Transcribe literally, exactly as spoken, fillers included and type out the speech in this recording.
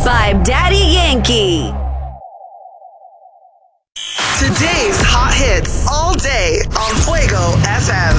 by Daddy Yankee. Today's hot hits all day on Fuego F M.